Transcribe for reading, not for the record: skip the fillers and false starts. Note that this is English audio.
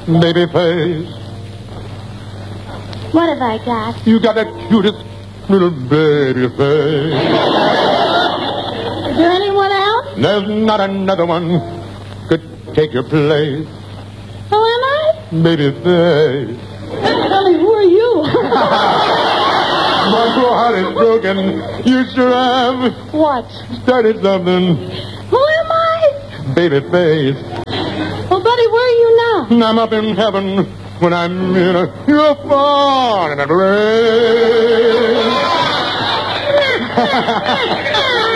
baby face. What have I got? You got the cutest little baby face. Is there anyone else? There's not another one could take your place. Who am I? Baby face. Tell me, who are you? My poor heart is broken. You sure have What? started something. Who am I? Baby face. Well, buddy, where are you now? I'm up in heaven when I'm in your phone and a rain.